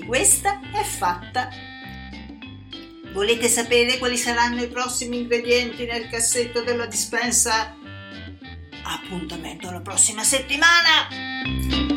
anche questa è fatta. Volete sapere quali saranno i prossimi ingredienti nel cassetto della dispensa? Appuntamento alla prossima settimana!